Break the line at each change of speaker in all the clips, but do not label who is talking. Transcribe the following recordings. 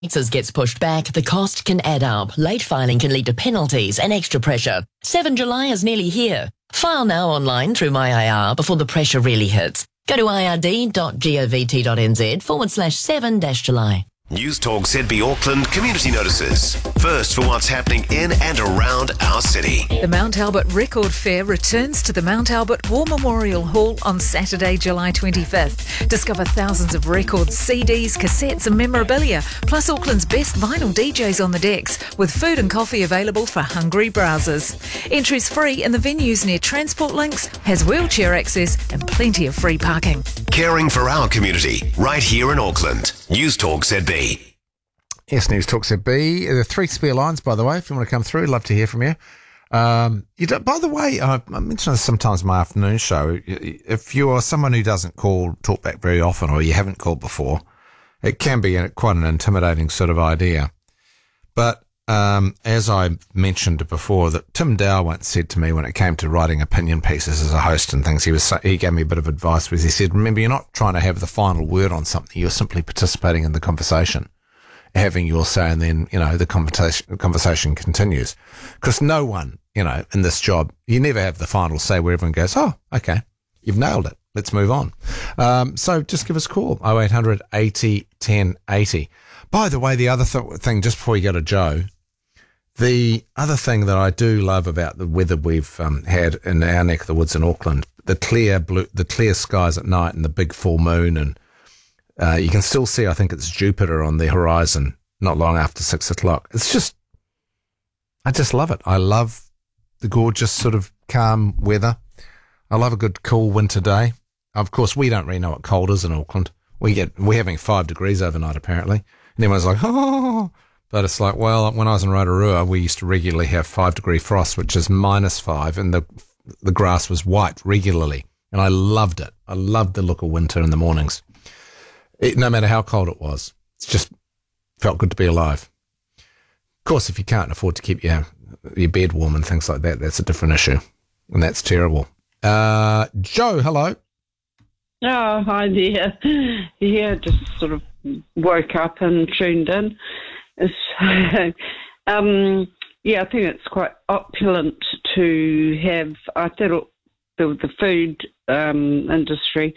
taxes gets pushed back, the cost can add up. Late filing can lead to penalties and extra pressure. 7 July is nearly here. File now online through MyIR before the pressure really hits. Go to ird.govt.nz/7-July.
News Talk ZB Auckland Community Notices. First for what's happening in and around our city.
The Mount Albert Record Fair returns to the Mount Albert War Memorial Hall on Saturday, July 25th. Discover thousands of records, CDs, cassettes and memorabilia, plus Auckland's best vinyl DJs on the decks, with food and coffee available for hungry browsers. Entry's free and the venue's near Transport Links, has wheelchair access and plenty of free parking.
Caring for our community, right here in Auckland. News Talk ZB.
Yes, News Talk ZB. There are 3 spare lines, by the way, if you want to come through. Love to hear from you. By the way, I mention this sometimes in my afternoon show. If you're someone who doesn't talk back very often, or you haven't called before, it can be quite an intimidating sort of idea. But as I mentioned before, that Tim Dow once said to me when it came to writing opinion pieces as a host and things, he gave me a bit of advice. He said, remember, you're not trying to have the final word on something. You're simply participating in the conversation, having your say, and then, the conversation continues. Because no one, in this job, you never have the final say where everyone goes, oh, okay, you've nailed it. Let's move on. So just give us a call, 0800 80 10 80. By the way, the other thing, just before you go to Joe, the other thing that I do love about the weather we've had in our neck of the woods in Auckland, the clear skies at night and the big full moon, and you can still see, I think it's Jupiter on the horizon not long after 6 o'clock. I just love it. I love the gorgeous sort of calm weather. I love a good cool winter day. Of course, we don't really know what cold is in Auckland. We're having 5 degrees overnight, apparently. And everyone's like, oh, but it's like, well, when I was in Rotorua, we used to regularly have 5-degree frost, which is -5, and the grass was white regularly. And I loved it. I loved the look of winter in the mornings. No matter how cold it was, it just felt good to be alive. Of course, if you can't afford to keep your bed warm and things like that, that's a different issue, and that's terrible. Joe, hello.
Oh, hi there. Yeah, just sort of woke up and tuned in. I think it's quite opulent to have, I thought the food industry.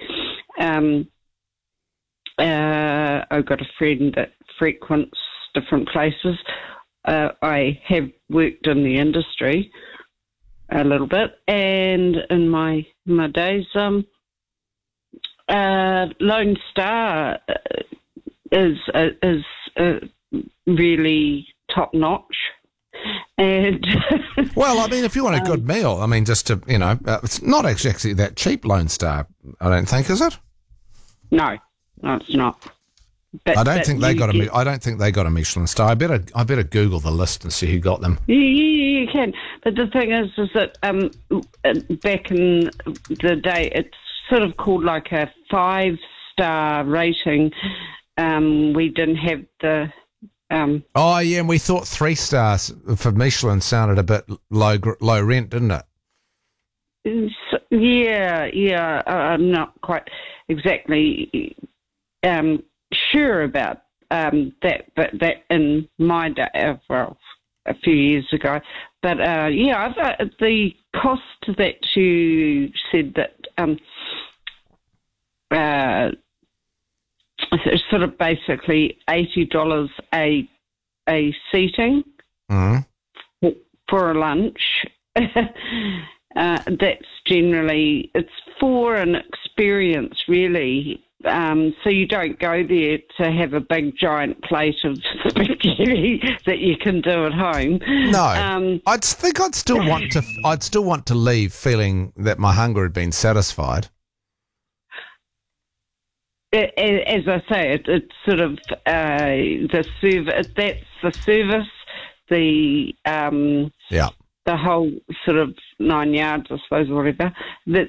I've got a friend that frequents different places. I have worked in the industry a little bit, and in my days, Lone Star is really top notch. And
well, I mean, if you want a good meal, I mean, just to it's not actually that cheap, Lone Star. I don't think, is it?
No, it's not. But,
I don't think they got a Michelin star. I better Google the list and see who got them.
You can, but the thing is that back in the day, it's sort of called like a 5-star rating. We didn't have the.
Oh yeah, and we thought 3 stars for Michelin sounded a bit low rent, didn't it?
Yeah. I'm not quite exactly sure about that, but that in my day, well, a few years ago. But the cost that you said that it's sort of basically $80 a seating for a lunch. That's generally, it's for an experience, really. So you don't go there to have a big giant plate of spaghetti that you can do at home.
No, I think I'd still want to leave feeling that my hunger had been satisfied.
As I say, it's sort of the service. That's the service. The whole sort of 9 yards, I suppose, or whatever. That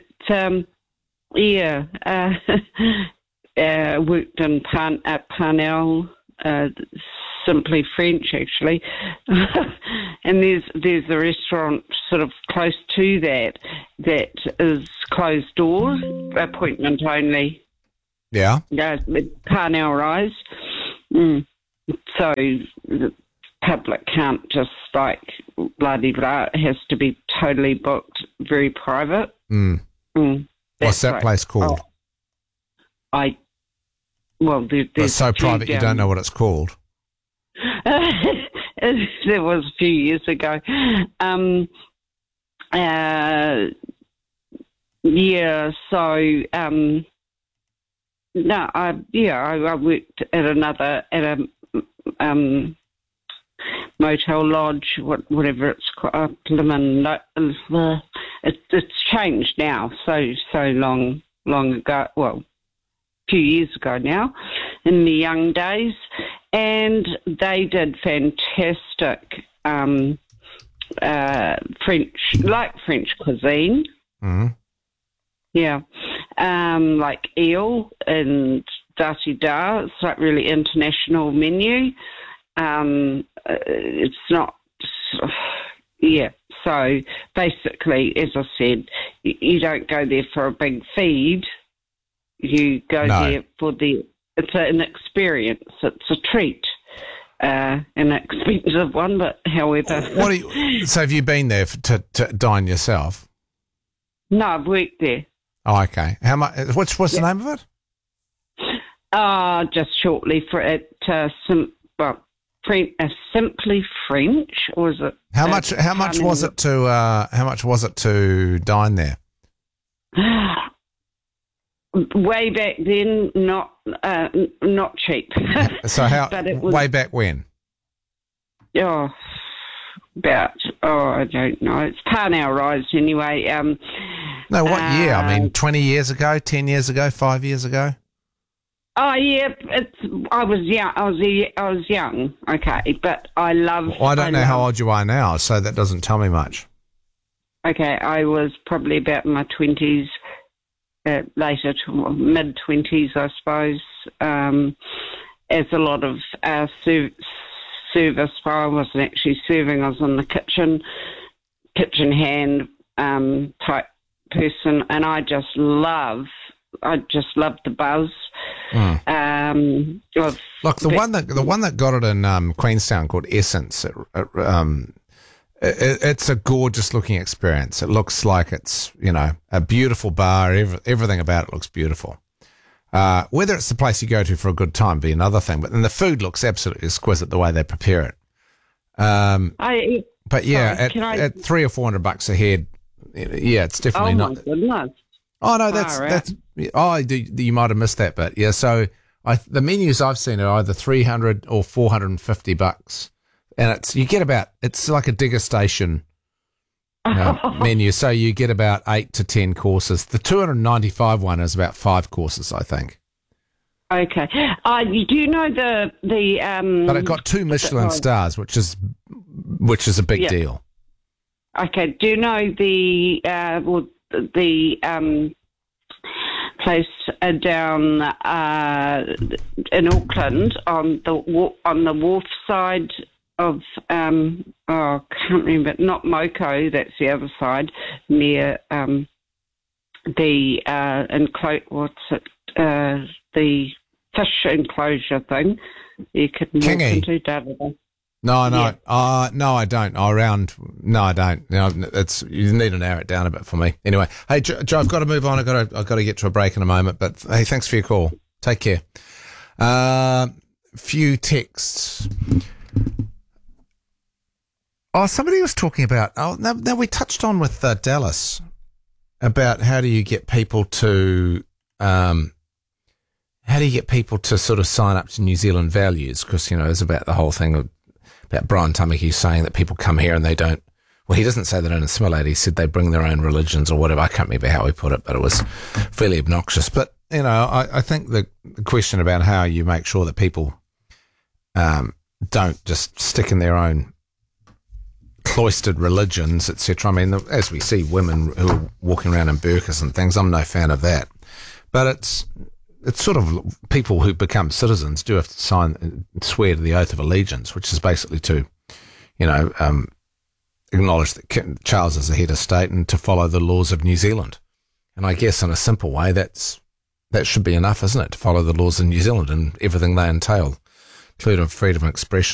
worked in Parnell, Simply French, actually, and there's a restaurant sort of close to that is closed doors, appointment only.
Yeah.
Parnell Rise. so the public can't just bloody blah. It has to be totally booked, very private.
What's that place called?
There's
so private you don't know what it's called.
It was a few years ago. I worked at a motel lodge, whatever it's called. It's changed now. So long ago. Well, a few years ago now, in the young days, and they did fantastic French cuisine.
Mm-hmm.
Yeah, like eel and da-ti da. It's like really international menu. It's not, yeah. So basically, as I said, you don't go there for a big feed. You go there for it's an experience. It's a treat. An expensive one, but however.
So have you been there to dine yourself?
No, I've worked there.
Oh, okay. How much? What's the name of it?
Just shortly for it. Simply French, or is it?
How much was it to dine there?
Way back then, not cheap.
So how? Way back when?
I don't know. It's Parnell Rise anyway.
No, what year? I mean, 20 years ago, 10 years ago, 5 years ago.
Oh yeah, I was young. I was young. Okay, but I love.
Well, I don't know how old you are now, so that doesn't tell me much.
Okay, I was probably about in my 20s. Later to mid-20s, I suppose, as a lot of service. I wasn't actually serving. I was in the kitchen hand type person, and I just loved the buzz.
Like the one that got it in Queenstown called Essence. It's a gorgeous looking experience. It looks like it's, a beautiful bar. Everything about it looks beautiful. Whether it's the place you go to for a good time be another thing, but then the food looks absolutely exquisite the way they prepare it. But yeah, at $300 or $400 a head, yeah, it's definitely not.
Oh my goodness!
Oh no, that's you might have missed that bit. Yeah, so the menus I've seen are either $300 or $450. And it's like a digger station menu. So you get about 8 to 10 courses. The 295 one is about 5 courses, I think.
Okay. You do know the
but it got 2 Michelin stars, which is a big deal.
Okay. Do you know the place down in Auckland on the wharf side of I can't remember, not Moko, that's the other side, near the fish enclosure thing you could walk into.
No, I don't. No, I don't. You need to narrow it down a bit for me. Anyway, hey, Joe, I've got to move on. I've got to get to a break in a moment. But hey, thanks for your call. Take care. Few texts. Oh, somebody was talking about. Now we touched on with Dallas about how do you get people to sort of sign up to New Zealand values, because it's about the whole thing about Brian Tamaki saying that people come here and they don't. Well, he doesn't say they don't assimilate. He said they bring their own religions or whatever. I can't remember how he put it, but it was fairly obnoxious. But I think the question about how you make sure that people don't just stick in their own cloistered religions, etc. I mean, as we see women who are walking around in burqas and things, I'm no fan of that. But it's sort of people who become citizens do have to swear to the oath of allegiance, which is basically to, acknowledge that Charles is the head of state and to follow the laws of New Zealand. And I guess in a simple way, that should be enough, isn't it, to follow the laws of New Zealand and everything they entail. including freedom of expression.